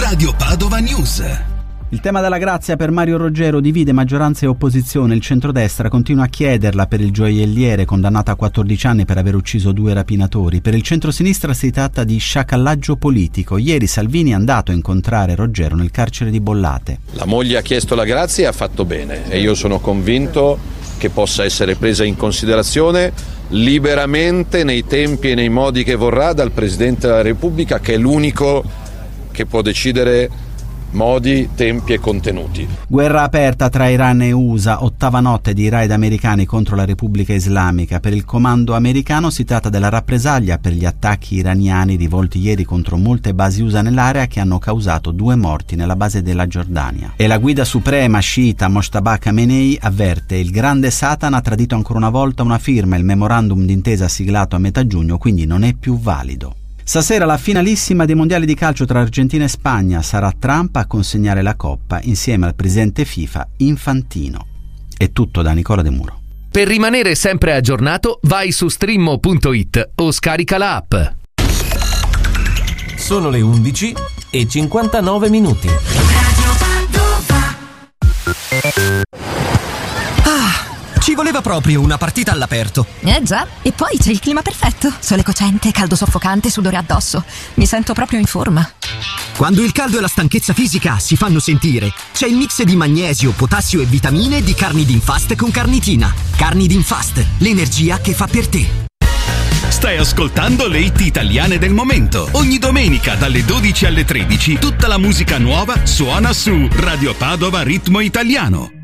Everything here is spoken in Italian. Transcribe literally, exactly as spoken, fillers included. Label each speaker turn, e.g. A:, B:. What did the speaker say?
A: Radio Padova News.
B: Il tema della grazia per Mario Roggero divide maggioranza e opposizione. Il centrodestra continua a chiederla per il gioielliere condannato a quattordici anni per aver ucciso due rapinatori. Per il centrosinistra si tratta di sciacallaggio politico. Ieri Salvini è andato a incontrare Roggero nel carcere di Bollate.
C: La moglie ha chiesto la grazia e ha fatto bene, e io sono convinto che possa essere presa in considerazione liberamente nei tempi e nei modi che vorrà dal Presidente della Repubblica, che è l'unico che può decidere modi, tempi e contenuti.
B: Guerra aperta tra Iran e U S A, ottava notte di raid americani contro la Repubblica Islamica. Per il comando americano si tratta della rappresaglia per gli attacchi iraniani rivolti ieri contro molte basi U S A nell'area, che hanno causato due morti nella base della Giordania. E la guida suprema sciita Mojtaba Khamenei avverte: il grande Satana ha tradito ancora una volta una firma, il memorandum d'intesa siglato a metà giugno quindi non è più valido. Stasera la finalissima dei mondiali di calcio tra Argentina e Spagna. Sarà Trump a consegnare la coppa insieme al presidente FIFA Infantino. È tutto da Nicola De Muro.
D: Per rimanere sempre aggiornato vai su streammo punto it o scarica la app.
E: Sono le undici e cinquantanove minuti.
F: Ci voleva proprio una partita all'aperto.
G: Eh già, e poi c'è il clima perfetto. Sole cocente, caldo soffocante, sudore addosso. Mi sento proprio in forma.
F: Quando il caldo e la stanchezza fisica si fanno sentire, c'è il mix di magnesio, potassio e vitamine di Carnidinfast con carnitina. Carnidinfast, l'energia che fa per te.
A: Stai ascoltando le hit italiane del momento. Ogni domenica dalle dodici alle tredici tutta la musica nuova suona su Radio Padova Ritmo Italiano.